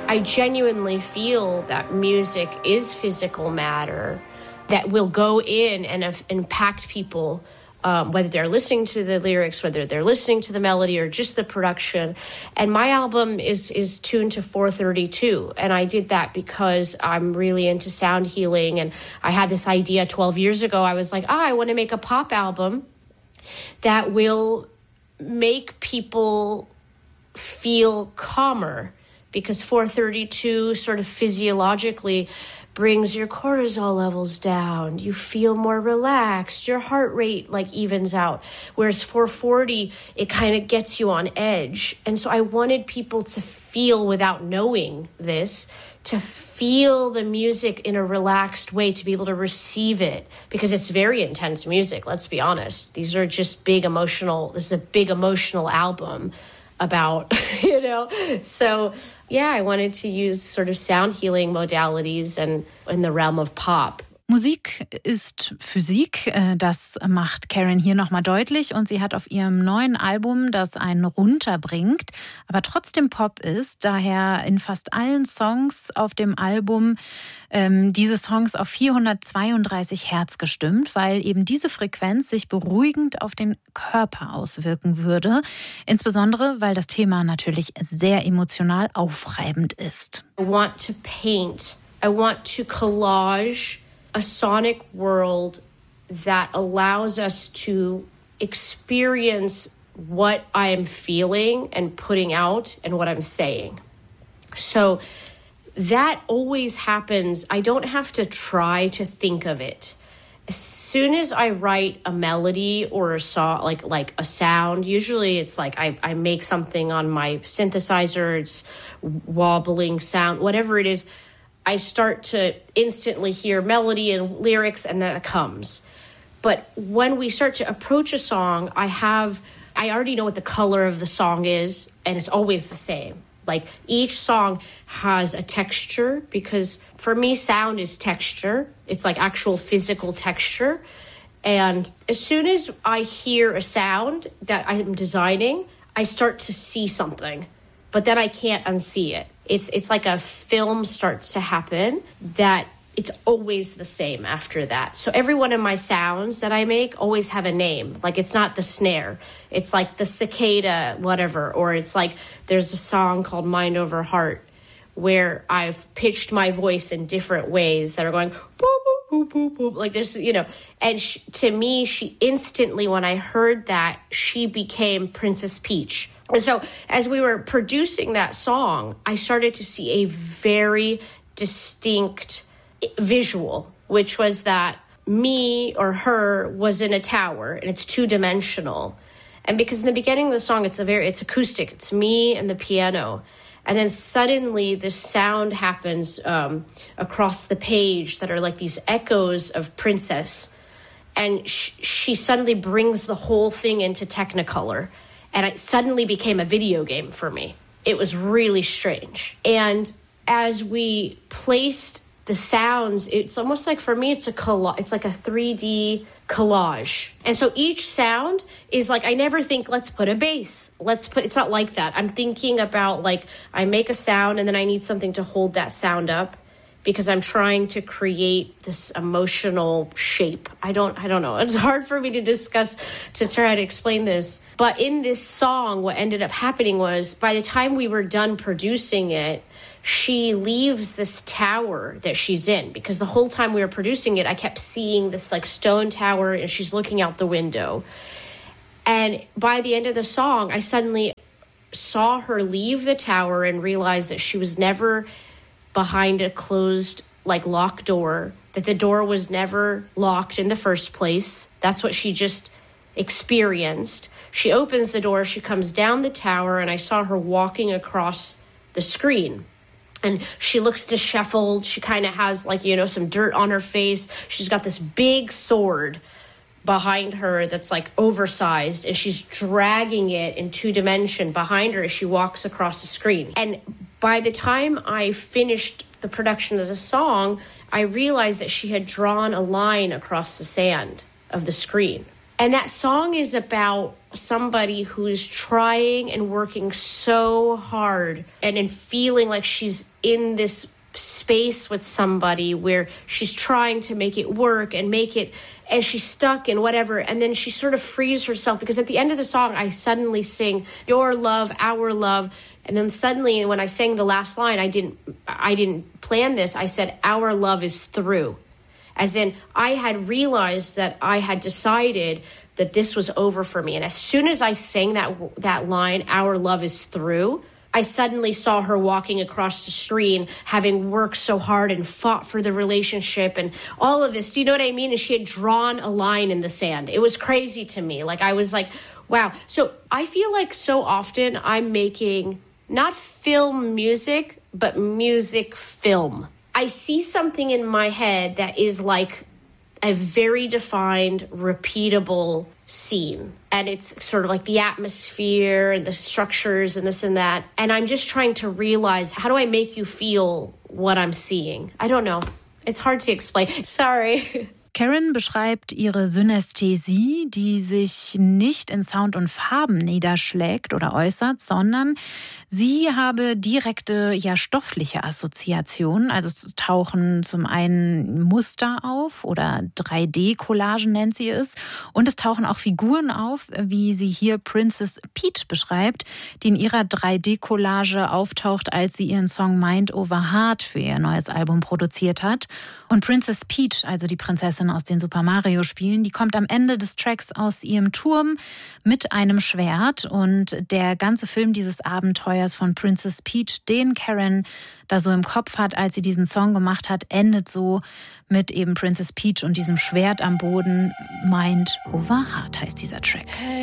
I genuinely feel that music is physical matter that will go in and impact people, whether they're listening to the lyrics, whether they're listening to the melody or just the production. And my album is tuned to 432. And I did that because I'm really into sound healing. And I had this idea 12 years ago. I was like, I want to make a pop album that will make people feel calmer, because 432 sort of physiologically brings your cortisol levels down. You feel more relaxed. Your heart rate like evens out. Whereas 440, it kind of gets you on edge. And so I wanted people to feel, without knowing this, to feel the music in a relaxed way, to be able to receive it, because it's very intense music. Let's be honest. These are just this is a big emotional album about, so yeah, I wanted to use sort of sound healing modalities and in the realm of pop. Musik ist Physik, das macht Karen hier nochmal deutlich, und sie hat auf ihrem neuen Album, das einen runterbringt, aber trotzdem Pop ist, daher in fast allen Songs auf dem Album diese Songs auf 432 Hertz gestimmt, weil eben diese Frequenz sich beruhigend auf den Körper auswirken würde, insbesondere weil das Thema natürlich sehr emotional aufreibend ist. I want to paint, I want to collage a sonic world that allows us to experience what I am feeling and putting out and what I'm saying. So that always happens. I don't have to try to think of it. As soon as I write a melody or a song, like a sound, usually it's like I make something on my synthesizer, it's wobbling sound, whatever it is, I start to instantly hear melody and lyrics, and then it comes. But when we start to approach a song, I already know what the color of the song is, and it's always the same. Like each song has a texture, because for me, sound is texture. It's like actual physical texture. And as soon as I hear a sound that I'm designing, I start to see something, but then I can't unsee it. It's like a film starts to happen that it's always the same after that. So every one of my sounds that I make always have a name. Like it's not the snare. It's like the cicada, whatever. Or it's like there's a song called Mind Over Heart where I've pitched my voice in different ways that are going boop, boop, boop, boop, boop. Like there's, and to me, she instantly, when I heard that, she became Princess Peach. And so as we were producing that song, I started to see a very distinct visual, which was that me or her was in a tower, and it's two-dimensional. And because in the beginning of the song, it's acoustic. It's me and the piano. And then suddenly this sound happens across the page that are like these echoes of Princess. And she suddenly brings the whole thing into Technicolor. And it suddenly became a video game for me. It was really strange. And as we placed the sounds, it's almost like, for me, it's like a 3D collage. And so each sound is like, I never think, let's put a bass. It's not like that. I'm thinking about like, I make a sound and then I need something to hold that sound up, because I'm trying to create this emotional shape. I don't know. It's hard for me to try to explain this. But in this song, what ended up happening was, by the time we were done producing it, she leaves this tower that she's in, because the whole time we were producing it, I kept seeing this like stone tower and she's looking out the window. And by the end of the song, I suddenly saw her leave the tower and realized that she was never behind a closed, like, locked door, that the door was never locked in the first place. That's what she just experienced. She opens the door, she comes down the tower, and I saw her walking across the screen. And she looks disheveled. She kind of has, like, some dirt on her face. She's got this big sword behind her that's, like, oversized, and she's dragging it in 2D behind her as she walks across the screen. And by the time I finished the production of the song, I realized that she had drawn a line across the sand of the screen. And that song is about somebody who is trying and working so hard and in feeling like she's in this space with somebody where she's trying to make it work and make it, and she's stuck and whatever, and then she sort of frees herself, because at the end of the song I suddenly sing your love, our love, and then suddenly when I sang the last line, I didn't plan this, I said our love is through, as in I had realized that I had decided that this was over for me. And as soon as I sang that line, our love is through, I suddenly saw her walking across the street, having worked so hard and fought for the relationship and all of this. Do you know what I mean? And she had drawn a line in the sand. It was crazy to me. Like, I was like, wow. So I feel like so often I'm making not film music, but music film. I see something in my head that is like a very defined, repeatable scene. And it's sort of like the atmosphere and the structures and this and that. And I'm just trying to realize, how do I make you feel what I'm seeing? I don't know. It's hard to explain. Sorry. Karen beschreibt ihre Synästhesie, die sich nicht in Sound und Farben niederschlägt oder äußert, sondern sie habe direkte, stoffliche Assoziationen. Also es tauchen zum einen Muster auf oder 3D-Collagen nennt sie es. Und es tauchen auch Figuren auf, wie sie hier Princess Peach beschreibt, die in ihrer 3D-Collage auftaucht, als sie ihren Song Mind Over Heart für ihr neues Album produziert hat. Und Princess Peach, also die Prinzessin aus den Super Mario Spielen, die kommt am Ende des Tracks aus ihrem Turm mit einem Schwert. Und der ganze Film dieses Abenteuers von Princess Peach, den Karen da so im Kopf hat, als sie diesen Song gemacht hat, endet so mit eben Princess Peach und diesem Schwert am Boden. Mind Over Heart heißt dieser Track.